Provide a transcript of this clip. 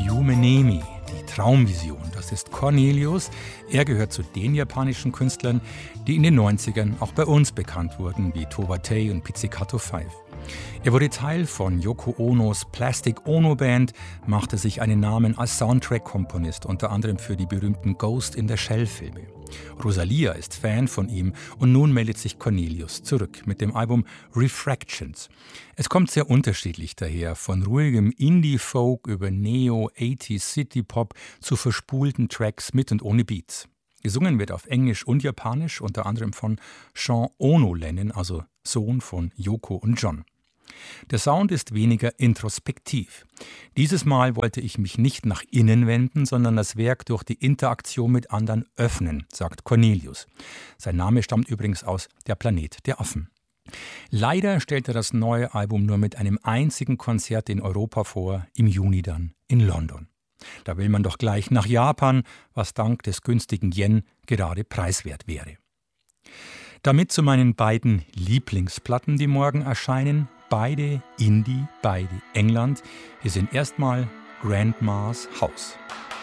Yumenemi, die Traumvision. Das ist Cornelius. Er gehört zu den japanischen Künstlern, die in den 90ern auch bei uns bekannt wurden, wie Towa-Tei und Pizzicato 5. Er wurde Teil von Yoko Onos Plastic Ono Band, machte sich einen Namen als Soundtrack-Komponist, unter anderem für die berühmten Ghost in the Shell-Filme. Rosalia ist Fan von ihm und nun meldet sich Cornelius zurück mit dem Album Refractions. Es kommt sehr unterschiedlich daher, von ruhigem Indie-Folk über Neo-80s City-Pop zu verspulten Tracks mit und ohne Beats. Gesungen wird auf Englisch und Japanisch, unter anderem von Sean Ono Lennon, also Sohn von Yoko und John. Der Sound ist weniger introspektiv. Dieses Mal wollte ich mich nicht nach innen wenden, sondern das Werk durch die Interaktion mit anderen öffnen, sagt Cornelius. Sein Name stammt übrigens aus Der Planet der Affen. Leider stellt er das neue Album nur mit einem einzigen Konzert in Europa vor, im Juni dann in London. Da will man doch gleich nach Japan, was dank des günstigen Yen gerade preiswert wäre. Damit zu meinen beiden Lieblingsplatten, die morgen erscheinen. Beide Indie, beide England. Hier sind erstmal Grandma's House.